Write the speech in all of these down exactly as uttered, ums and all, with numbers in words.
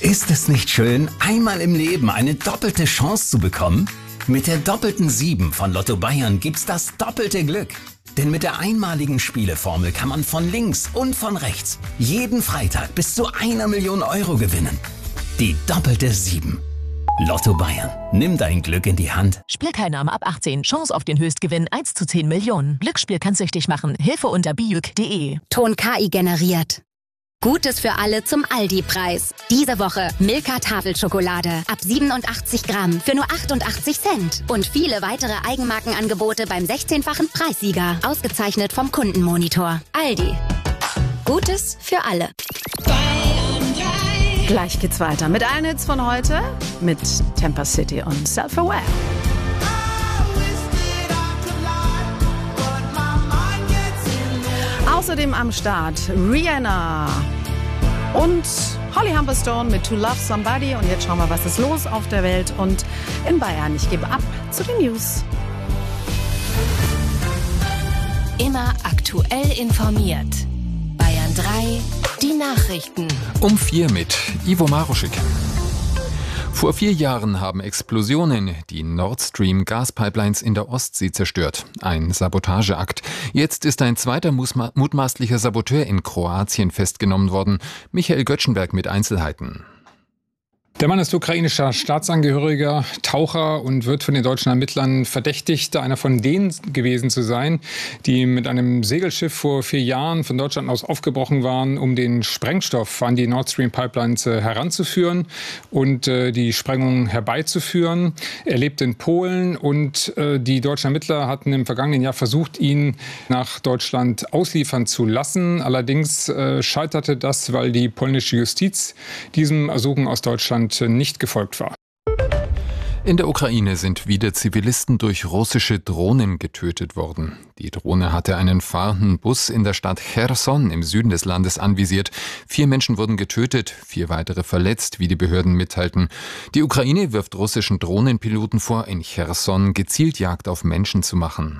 Ist es nicht schön, einmal im Leben eine doppelte Chance zu bekommen? Mit der doppelten sieben von Lotto Bayern gibt's das doppelte Glück. Denn mit der einmaligen Spieleformel kann man von links und von rechts jeden Freitag bis zu einer Million Euro gewinnen. Die doppelte sieben. Lotto Bayern. Nimm dein Glück in die Hand. Spielteilnahme ab achtzehn. Chance auf den Höchstgewinn eins zu zehn Millionen. Glücksspiel kann süchtig machen. Hilfe unter bijuk punkt de. Ton K I generiert. Gutes für alle zum Aldi-Preis. Diese Woche Milka Tafelschokolade ab siebenundachtzig Gramm für nur achtundachtzig Cent. Und viele weitere Eigenmarkenangebote beim sechzehnfachen Preissieger. Ausgezeichnet vom Kundenmonitor. Aldi. Gutes für alle. Gleich geht's weiter mit allen Hits von heute mit Temper City und Self-Aware. Außerdem am Start Rihanna und Holly Humberstone mit To Love Somebody. Und jetzt schauen wir, was ist los auf der Welt und in Bayern. Ich gebe ab zu den News. Immer aktuell informiert. Bayern drei, die Nachrichten. Um vier mit Ivo Maruschik. Vor vier Jahren haben Explosionen die Nord Stream Gaspipelines in der Ostsee zerstört. Ein Sabotageakt. Jetzt ist ein zweiter mutmaßlicher Saboteur in Kroatien festgenommen worden. Michael Göttschenberg mit Einzelheiten. Der Mann ist ukrainischer Staatsangehöriger, Taucher und wird von den deutschen Ermittlern verdächtigt, einer von denen gewesen zu sein, die mit einem Segelschiff vor vier Jahren von Deutschland aus aufgebrochen waren, um den Sprengstoff an die Nord Stream Pipelines heranzuführen und äh, die Sprengung herbeizuführen. Er lebt in Polen und äh, die deutschen Ermittler hatten im vergangenen Jahr versucht, ihn nach Deutschland ausliefern zu lassen. Allerdings äh, scheiterte das, weil die polnische Justiz diesem Ersuchen aus Deutschland nicht gefolgt war. In der Ukraine sind wieder Zivilisten durch russische Drohnen getötet worden. Die Drohne hatte einen fahrenden Bus in der Stadt Cherson im Süden des Landes anvisiert. Vier Menschen wurden getötet, vier weitere verletzt, wie die Behörden mitteilten. Die Ukraine wirft russischen Drohnenpiloten vor, in Cherson gezielt Jagd auf Menschen zu machen.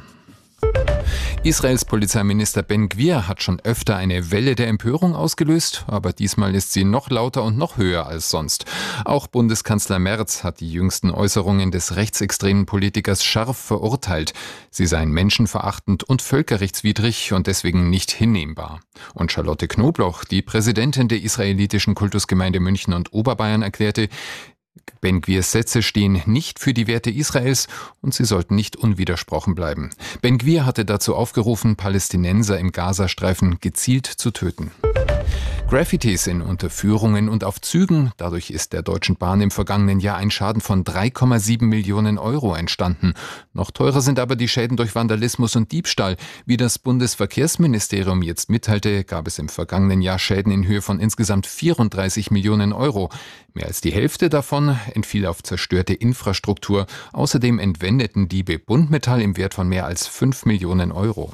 Israels Polizeiminister Ben Gvir hat schon öfter eine Welle der Empörung ausgelöst, aber diesmal ist sie noch lauter und noch höher als sonst. Auch Bundeskanzler Merz hat die jüngsten Äußerungen des rechtsextremen Politikers scharf verurteilt. Sie seien menschenverachtend und völkerrechtswidrig und deswegen nicht hinnehmbar. Und Charlotte Knobloch, die Präsidentin der israelitischen Kultusgemeinde München und Oberbayern, erklärte, Ben Gvirs Sätze stehen nicht für die Werte Israels und sie sollten nicht unwidersprochen bleiben. Ben Gvir hatte dazu aufgerufen, Palästinenser im Gazastreifen gezielt zu töten. Graffitis in Unterführungen und auf Zügen. Dadurch ist der Deutschen Bahn im vergangenen Jahr ein Schaden von drei Komma sieben Millionen Euro entstanden. Noch teurer sind aber die Schäden durch Vandalismus und Diebstahl. Wie das Bundesverkehrsministerium jetzt mitteilte, gab es im vergangenen Jahr Schäden in Höhe von insgesamt vierunddreißig Millionen Euro. Mehr als die Hälfte davon entfiel auf zerstörte Infrastruktur. Außerdem entwendeten Diebe Buntmetall im Wert von mehr als fünf Millionen Euro.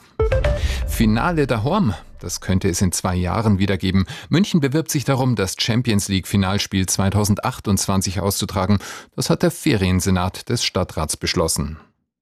Finale daheim. Das könnte es in zwei Jahren wieder geben. München bewirbt sich darum, das Champions-League-Finalspiel zweitausendachtundzwanzig auszutragen. Das hat der Feriensenat des Stadtrats beschlossen.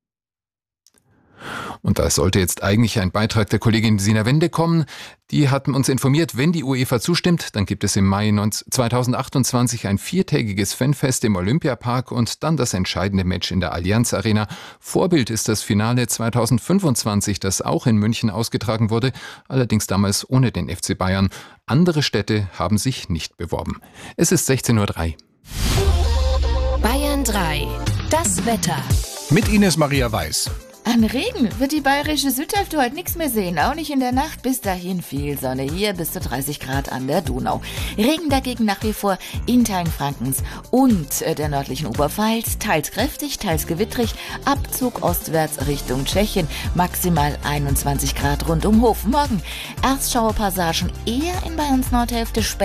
Und da sollte jetzt eigentlich ein Beitrag der Kollegin Sina Wende kommen. Die hat uns informiert, wenn die UEFA zustimmt, dann gibt es im Mai zweitausendachtundzwanzig ein viertägiges Fanfest im Olympiapark und dann das entscheidende Match in der Allianz Arena. Vorbild ist das Finale zweitausendfünfundzwanzig, das auch in München ausgetragen wurde, allerdings damals ohne den F C Bayern. Andere Städte haben sich nicht beworben. Es ist sechzehn Uhr drei. Bayern drei. Das Wetter. Mit Ines Maria Weiß. An Regen wird die bayerische Südhälfte heute nichts mehr sehen, auch nicht in der Nacht. Bis dahin viel Sonne, hier bis zu dreißig Grad an der Donau. Regen dagegen nach wie vor in Teilen Frankens und der nördlichen Oberpfalz, teils kräftig, teils gewittrig, Abzug ostwärts Richtung Tschechien, maximal einundzwanzig Grad rund um Hof. Morgen Erstschauerpassagen eher in Bayerns Nordhälfte,